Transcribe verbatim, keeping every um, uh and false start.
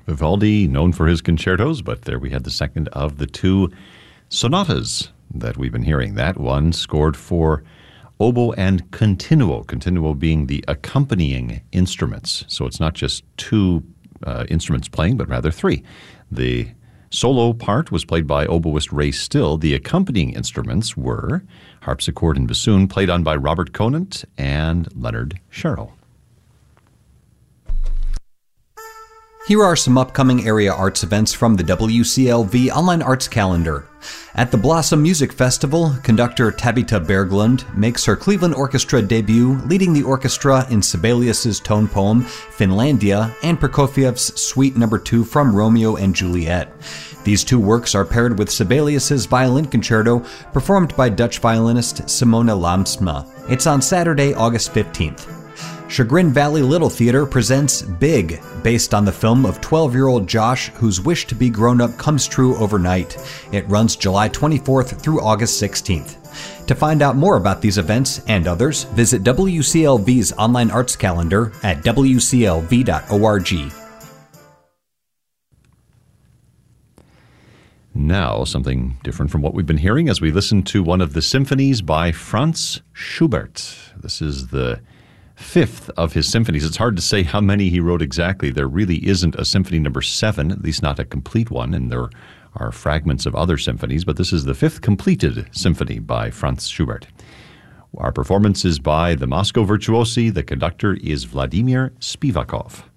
Vivaldi, known for his concertos, but there we had the second of the two sonatas that we've been hearing. That one scored for oboe and continuo, continuo being the accompanying instruments. So it's not just two uh, instruments playing, but rather three. The solo part was played by oboist Ray Still. The accompanying instruments were harpsichord and bassoon, played on by Robert Conant and Leonard Sherrill. Here are some upcoming area arts events from the W C L V Online Arts Calendar. At the Blossom Music Festival, conductor Tabitha Berglund makes her Cleveland Orchestra debut, leading the orchestra in Sibelius's tone poem, Finlandia, and Prokofiev's Suite Number two from Romeo and Juliet. These two works are paired with Sibelius's Violin Concerto, performed by Dutch violinist Simona Lamsma. It's on Saturday, August fifteenth. Chagrin Valley Little Theater presents Big, based on the film of twelve-year-old Josh, whose wish to be grown up comes true overnight. It runs July twenty-fourth through August sixteenth. To find out more about these events and others, visit W C L V's online arts calendar at w c l v dot org. Now, something different from what we've been hearing as we listen to one of the symphonies by Franz Schubert. This is the fifth of his symphonies. It's hard to say how many he wrote exactly. There really isn't a symphony number seven, at least not a complete one, and there are fragments of other symphonies, but this is the fifth completed symphony by Franz Schubert. Our performance is by the Moscow Virtuosi. The conductor is Vladimir Spivakov.